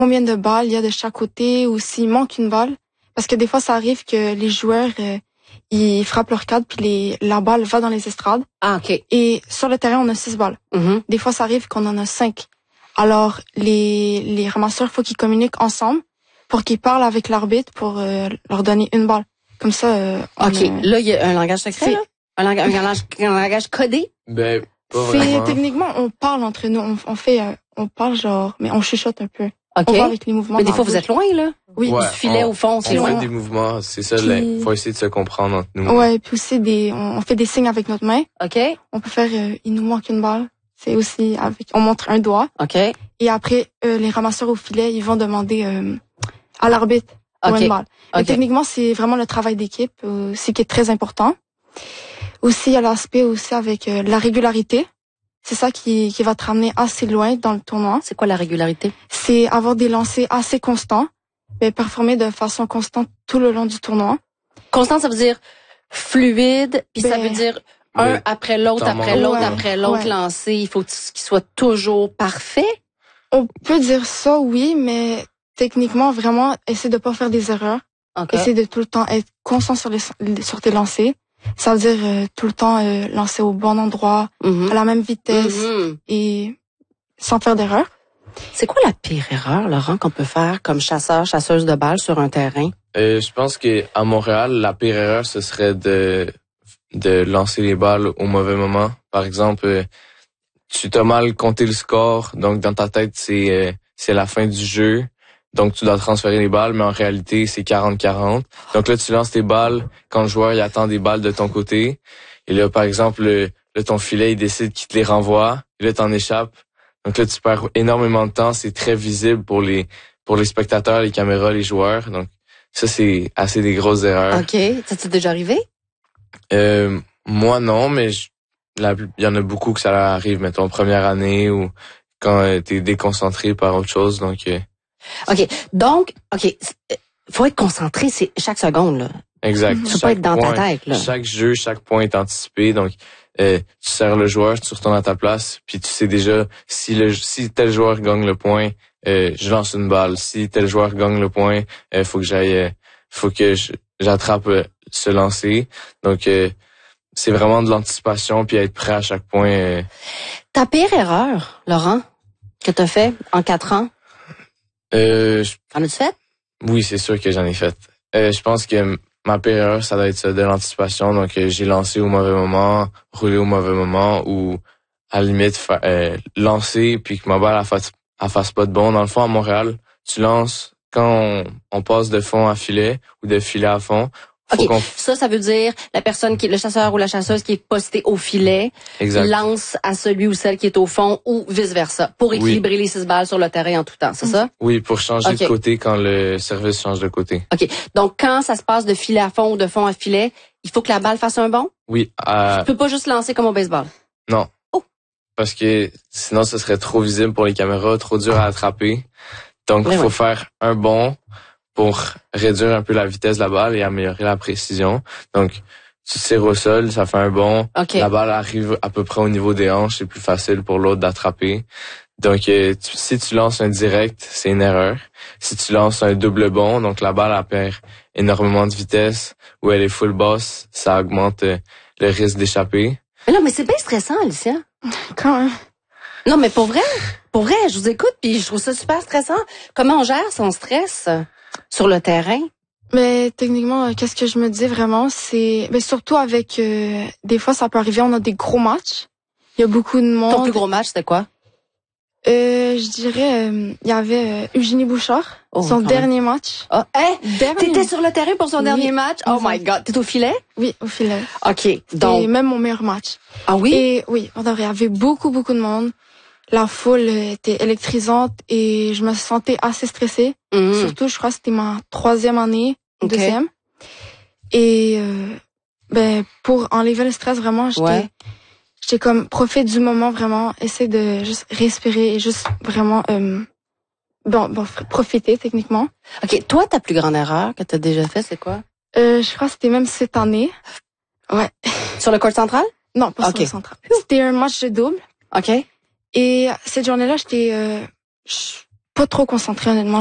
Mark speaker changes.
Speaker 1: combien de balles il y a de chaque côté ou s'il manque une balle. Parce que des fois, ça arrive que les joueurs, ils frappent leur cadre puis la balle va dans les estrades.
Speaker 2: Ah, OK.
Speaker 1: Et sur le terrain, on a 6 balles. Des fois, ça arrive qu'on en a 5. Alors, les ramasseurs, faut qu'ils communiquent ensemble pour qu'ils parlent avec l'arbitre pour leur donner une balle. Comme ça,
Speaker 2: OK. Là, il y a un langage secret, là? Un langage codé?
Speaker 3: Ben, pas vraiment.
Speaker 1: Techniquement, on parle entre nous. On parle genre, mais on chuchote un peu.
Speaker 2: OK.
Speaker 1: On va avec les mouvements.
Speaker 2: Mais des fois, vous êtes loin, là?
Speaker 1: Oui.
Speaker 3: Ouais,
Speaker 2: Du filet au fond, c'est
Speaker 3: on
Speaker 2: loin.
Speaker 3: fait des mouvements, c'est ça,
Speaker 1: Puis-
Speaker 3: faut essayer de se comprendre entre nous.
Speaker 1: Ouais, puis aussi on fait des signes avec notre main.
Speaker 2: OK.
Speaker 1: On peut faire, il nous manque une balle. C'est aussi on montre un doigt.
Speaker 2: OK.
Speaker 1: Et après, les ramasseurs au filet, ils vont demander à l'arbitre pour
Speaker 2: OK.
Speaker 1: une balle. Mais
Speaker 2: OK.
Speaker 1: techniquement, c'est vraiment le travail d'équipe aussi qui est très important. Aussi, il y a l'aspect aussi avec la régularité. C'est ça qui va te ramener assez loin dans le tournoi.
Speaker 2: C'est quoi la régularité?
Speaker 1: C'est avoir des lancers assez constants, mais performer de façon constante tout le long du tournoi.
Speaker 2: Constant, ça veut dire fluide, puis ça
Speaker 1: Ben,
Speaker 2: veut dire
Speaker 3: le
Speaker 2: un après l'autre,
Speaker 3: temps
Speaker 2: après
Speaker 3: mort.
Speaker 2: l'autre,
Speaker 1: Ouais,
Speaker 2: après l'autre
Speaker 1: ouais.
Speaker 2: lancé. Il faut qu'il soit toujours parfait.
Speaker 1: On peut dire ça, oui, mais techniquement, vraiment, essayer de pas faire des erreurs.
Speaker 2: OK.
Speaker 1: Essayer de tout le temps être constant sur tes lancers. Ça veut dire tout le temps lancer au bon endroit, à la même vitesse et sans faire d'erreur.
Speaker 2: C'est quoi la pire erreur, Laurent, qu'on peut faire comme chasseur, chasseuse de balles sur un terrain?
Speaker 3: Je pense que à Montréal, la pire erreur, ce serait de lancer les balles au mauvais moment. Par exemple, tu t'as mal compté le score, donc dans ta tête, c'est la fin du jeu. Donc, tu dois transférer les balles, mais en réalité, c'est 40-40. Donc là, tu lances tes balles quand le joueur, il attend des balles de ton côté. Et là, par exemple, là, ton filet, il décide qu'il te les renvoie. Et là, t'en échappes. Donc là, tu perds énormément de temps. C'est très visible pour les spectateurs, les caméras, les joueurs. Donc, ça, c'est assez des grosses erreurs.
Speaker 2: OK. Ça t'est déjà arrivé?
Speaker 3: Moi, non, mais il y en a beaucoup que ça arrive, mettons, première année ou quand t'es déconcentré par autre chose. Donc,
Speaker 2: OK. Donc, OK. Faut être concentré, c'est chaque seconde, là.
Speaker 3: exact.
Speaker 2: Tu peux pas être dans ta tête, là.
Speaker 3: Chaque jeu, chaque point est anticipé. Donc, tu sers le joueur, tu retournes à ta place, puis tu sais déjà si tel joueur gagne le point, je lance une balle. Si tel joueur gagne le point, faut que j'attrape ce lancer. Donc, c'est vraiment de l'anticipation puis être prêt à chaque point.
Speaker 2: Ta pire erreur, Laurent, que t'as fait en 4 ans? En as-tu fait?
Speaker 3: Oui, c'est sûr que j'en ai fait. Je pense que ma pire erreur, ça doit être ça, de l'anticipation. Donc, j'ai lancé au mauvais moment, roulé au mauvais moment ou à la limite lancer puis que ma balle elle fasse pas de bon. Dans le fond, à Montréal, tu lances quand on passe de fond à filet ou de filet à fond. Faut
Speaker 2: OK. Ça veut dire le chasseur ou la chasseuse qui est posté au filet,
Speaker 3: Exact.
Speaker 2: lance à celui ou celle qui est au fond ou vice-versa pour équilibrer les 6 balles sur le terrain en tout temps, c'est ça?
Speaker 3: Oui, pour changer
Speaker 2: OK.
Speaker 3: de côté quand le service change de côté.
Speaker 2: OK. Donc, quand ça se passe de filet à fond ou de fond à filet, il faut que la balle fasse un bond?
Speaker 3: Oui,
Speaker 2: Tu peux pas juste lancer comme au baseball.
Speaker 3: non.
Speaker 2: Oh.
Speaker 3: Parce que sinon, ce serait trop visible pour les caméras, trop dur à attraper. Donc, il faut faire un bond pour réduire un peu la vitesse de la balle et améliorer la précision. Donc, tu tires au sol, ça fait un bond.
Speaker 2: OK.
Speaker 3: La balle arrive à peu près au niveau des hanches, c'est plus facile pour l'autre d'attraper. Donc, si tu lances un direct, c'est une erreur. Si tu lances un double bond, donc la balle elle perd énormément de vitesse, ou elle est full basse, ça augmente le risque d'échapper.
Speaker 2: Mais non, mais c'est bien stressant, Alicia.
Speaker 1: Quand même.
Speaker 2: Non, mais pour vrai, je vous écoute puis je trouve ça super stressant. Comment on gère son stress sur le terrain?
Speaker 1: Mais techniquement, qu'est-ce que je me dis vraiment, c'est surtout avec des fois ça peut arriver, on a des gros matchs. Il y a beaucoup de monde.
Speaker 2: Ton plus gros match, c'était quoi?
Speaker 1: Je dirais il y avait Eugénie Bouchard, son dernier match.
Speaker 2: Oh, t'étais sur le terrain pour son dernier match? Oh my God, t'es au filet?
Speaker 1: Oui, au filet.
Speaker 2: OK,
Speaker 1: Donc même mon meilleur match.
Speaker 2: Ah oui?
Speaker 1: Et oui, il y avait beaucoup de monde. La foule était électrisante et je me sentais assez stressée. Surtout, je crois que c'était ma 3e année, deuxième. Et pour enlever le stress, vraiment, j'étais comme profite du moment, vraiment, essayer de juste respirer et juste vraiment profiter techniquement.
Speaker 2: OK, toi, ta plus grande erreur que t'as déjà fait, c'est quoi?
Speaker 1: Je crois que c'était même cette année. Ouais.
Speaker 2: Sur le court central?
Speaker 1: Non, pas sur le central. C'était un match de double.
Speaker 2: OK.
Speaker 1: Et cette journée-là, pas trop concentrée, honnêtement.